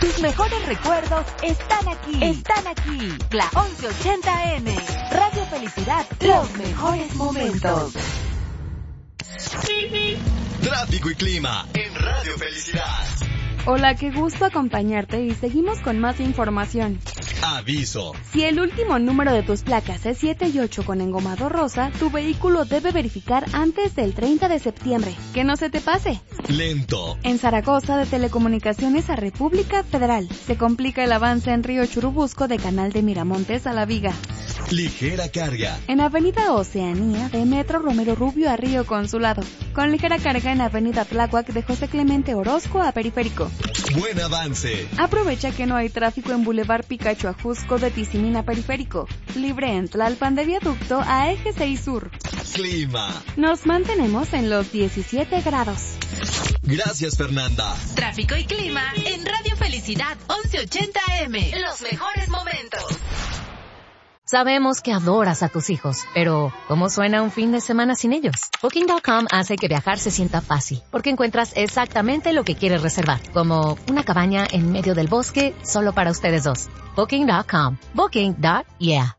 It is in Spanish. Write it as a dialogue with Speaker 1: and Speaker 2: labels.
Speaker 1: Tus mejores recuerdos están aquí. Están aquí. La 1180M. Radio Felicidad. Los mejores momentos.
Speaker 2: Tráfico y clima en Radio Felicidad.
Speaker 3: Hola, qué gusto acompañarte y seguimos con más información.
Speaker 2: Aviso.
Speaker 3: Si el último número de tus placas es 7 y 8 con engomado rosa, tu vehículo debe verificar antes del 30 de septiembre. Que no se te pase.
Speaker 2: Lento.
Speaker 3: En Zaragoza, de Telecomunicaciones a República Federal, se complica el avance en Río Churubusco de Canal de Miramontes a La Viga.
Speaker 2: Ligera carga.
Speaker 3: En Avenida Oceanía, de Metro Romero Rubio a Río Consulado. Con ligera carga en Avenida Tláhuac de José Clemente Orozco a Periférico.
Speaker 2: Buen avance.
Speaker 3: Aprovecha que no hay tráfico en Boulevard Picacho Ajusco de Tizimín a Periférico. Libre en Tlalpan de Viaducto a Eje 6 Sur.
Speaker 2: Clima.
Speaker 3: Nos mantenemos en los 17 grados.
Speaker 2: Gracias, Fernanda.
Speaker 1: Tráfico y clima en Radio Felicidad 1180M. Los mejores momentos.
Speaker 4: Sabemos que adoras a tus hijos, pero ¿cómo suena un fin de semana sin ellos? Booking.com hace que viajar se sienta fácil, porque encuentras exactamente lo que quieres reservar, como una cabaña en medio del bosque solo para ustedes dos. Booking.com. Booking.yeah.